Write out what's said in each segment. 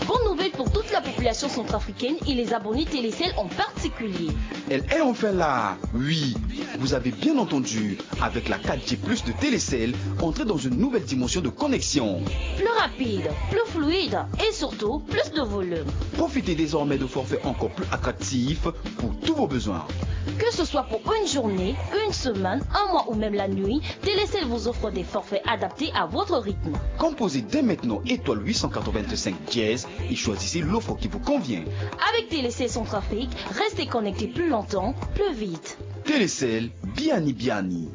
Bonne nouvelle pour toute la population centrafricaine et les abonnés Télécel en particulier. Elle est enfin là. Oui, vous avez bien entendu. Avec la 4G+ de Télécel, entrez dans une nouvelle dimension de connexion. Plus rapide, plus fluide et surtout plus de volume. Profitez désormais de forfaits encore plus attractifs pour tous vos besoins. Que ce soit pour une journée, une semaine, un mois ou même la nuit, Télécel vous offre des forfaits adaptés à votre rythme. Composez dès maintenant étoile 885 dièse et choisissez l'offre qui vous convient. Avec Télécel Centrafrique, restez connecté plus longtemps, plus vite. Télécel, Biani Biani.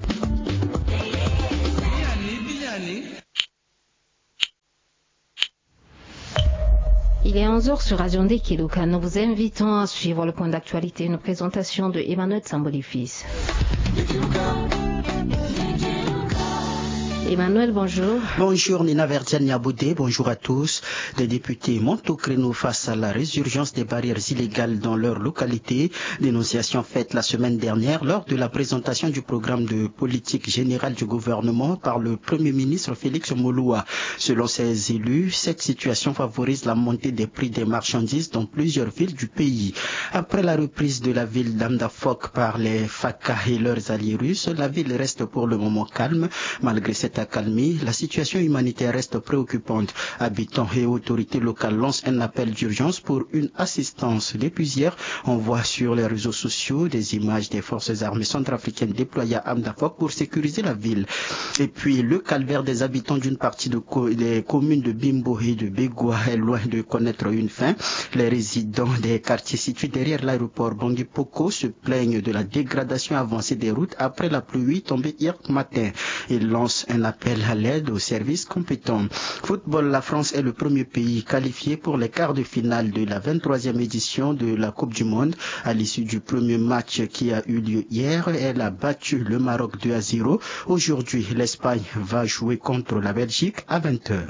Il est 11h sur Radio Ndekeluka. Nous vous invitons à suivre le point d'actualité, une présentation de Emmanuel Samboli-Fils. Emmanuel, bonjour. Bonjour Nina Verdiane-Niaboudé, bonjour à tous. Des députés montent au créneau face à la résurgence des barrières illégales dans leur localité. Dénonciation faite la semaine dernière lors de la présentation du programme de politique générale du gouvernement par le Premier ministre Félix Moloua. Selon ces élus, cette situation favorise la montée des prix des marchandises dans plusieurs villes du pays. Après la reprise de la ville d'Amdafok par les FACA et leurs alliés russes, la ville reste pour le moment calme. Malgré cette accalmie, la situation humanitaire reste préoccupante. Habitants et autorités locales lancent un appel d'urgence pour une assistance. Depuis hier, on voit sur les réseaux sociaux des images des forces armées centrafricaines déployées à Amdafok pour sécuriser la ville. Et puis, le calvaire des habitants d'une partie des communes de Bimbo et de Begoua est loin de connaître une fin. Les résidents des quartiers situés derrière l'aéroport Bangui Poko se plaignent de la dégradation avancée des routes après la pluie tombée hier matin. Ils lancent un appel à l'aide aux services compétents. Football, la France est le premier pays qualifié pour les quarts de finale de la 23e édition de la Coupe du Monde. À l'issue du premier match qui a eu lieu hier, elle a battu le Maroc 2-0. Aujourd'hui, l'Espagne va jouer contre la Belgique à 20h.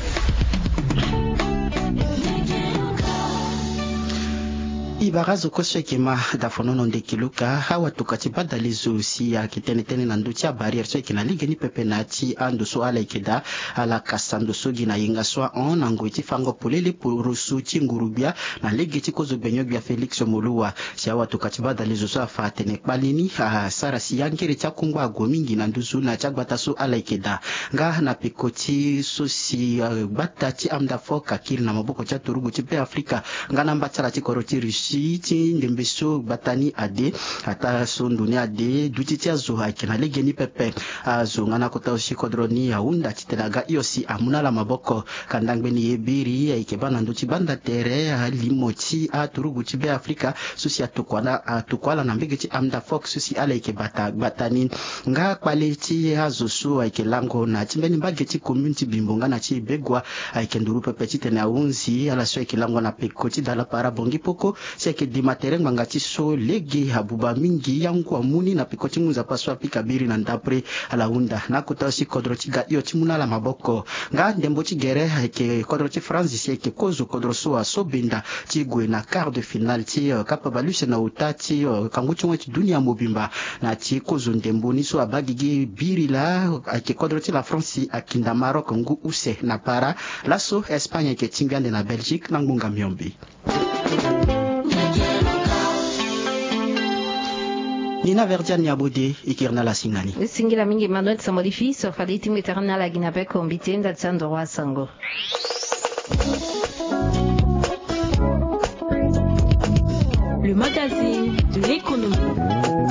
Ibarazo kosekema dafonono Ndekeluka hawa tukatibadalizo si ya kitenetene na ndutia barrière so kina ligeni pepe nati ando so ala ikeda ala kasando so gina yinga so on angoti fango polele purusu chingurubia na legeti kozo benyobia Felix Moloua si hawa tukatibadalizo so afatene balini sara si yankere chakungwa agomingi na nduzu na chagbata so ala ikeda nga na pikoti so si batati Amdafok akiri na maboko cha turugu chipe Afrika nga namba tsara chikoroti ti ndembeso batani ade ata sonduni ade dutiti azo akina legeni pepe azo ngana kota osi kodroni aunda titelaga iosi amuna la maboko kandangbeni yebiri ikebana nduti banda tere limoti aturugu tibe Afrika susi atukwala na mbegeti Amdafok susi ala ikebata batani nga kwaleti azo so ikelango na timbeni mbageti community bimbonga na ti begwa ikenduru pepe titene aunzi ala so ikilango na pekoti dala para Bangui Poko seke di matere ngangati so legi habuba mingi yangu amuni na pikoti nguza paswa pikabiri na ndapre ala unda na kutasi kodroti ga iyo timuna la maboko nga ndembo tigere ke kodroti France seke kozo kodroso so benda tigwe na quart de finale ti kapabaluse na utati kanguchi ngati dunia mobimba na ti kozo ndembo ni so abagigi biri la ke kodroti la France akinda Maroc ngu use na para laso Espagne ke timbiande na Belgique na ngunga miombi. Nina Verdiane-Niaboudé ikirna la singani. Singila mingi Emmanuel Samboli-Fils faditi miterana la ginapeko mbitenda tsando wa sango. Le magazine de l'économie.